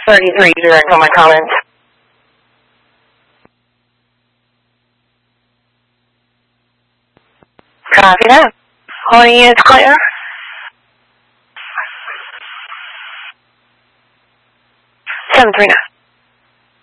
33 direct on my comments. Copy that. All units clear. Seven 3 9.